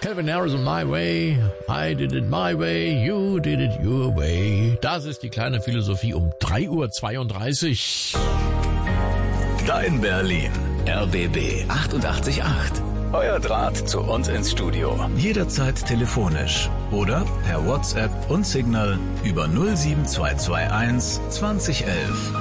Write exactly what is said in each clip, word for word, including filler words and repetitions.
Calvin Harris und My Way. I did it my way, you did it your way. Das ist die kleine Philosophie um drei Uhr zweiunddreißig. Dein Berlin. R B B achtundachtzig Komma acht. Euer Draht zu uns ins Studio. Jederzeit telefonisch oder per WhatsApp und Signal über null sieben zwei zwei eins zwanzig elf.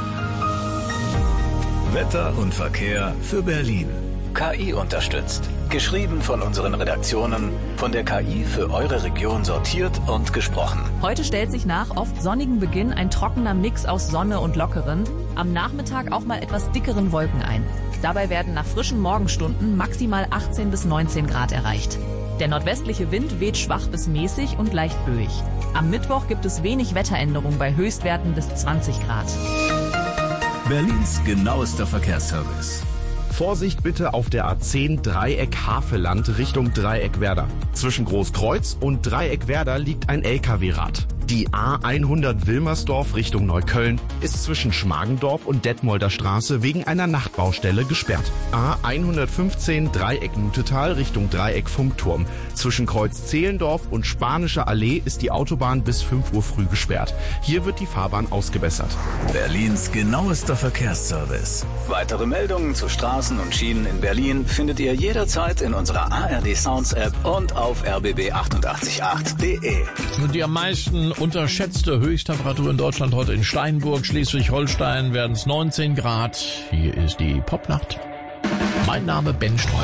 Wetter und Verkehr für Berlin. K I unterstützt. Geschrieben von unseren Redaktionen, von der K I für eure Region sortiert und gesprochen. Heute stellt sich nach oft sonnigen Beginn ein trockener Mix aus Sonne und Lockeren, am Nachmittag auch mal etwas dickeren Wolken ein. Dabei werden nach frischen Morgenstunden maximal achtzehn bis neunzehn Grad erreicht. Der nordwestliche Wind weht schwach bis mäßig und leicht böig. Am Mittwoch gibt es wenig Wetteränderung bei Höchstwerten bis zwanzig Grad. Berlins genauester Verkehrsservice. Vorsicht bitte auf der A zehn Dreieck Havelland Richtung Dreieckwerder. Zwischen Großkreuz und Dreieckwerder liegt ein L K W-Rad. Die A hundert Wilmersdorf Richtung Neukölln ist zwischen Schmargendorf und Detmolder Straße wegen einer Nachtbaustelle gesperrt. A hundertfünfzehn Dreieck Nutetal Richtung Dreieck Funkturm. Zwischen Kreuz Zehlendorf und Spanische Allee ist die Autobahn bis fünf Uhr früh gesperrt. Hier wird die Fahrbahn ausgebessert. Berlins genauester Verkehrsservice. Weitere Meldungen zu Straßen und Schienen in Berlin findet ihr jederzeit in unserer A R D Sounds App und auf r b b achtundachtzig Komma acht punkt de. Und die am meisten unterschätzte Höchsttemperatur in Deutschland heute in Steinburg, Schleswig-Holstein werden es neunzehn Grad. Hier ist die Popnacht. Mein Name Ben Streu.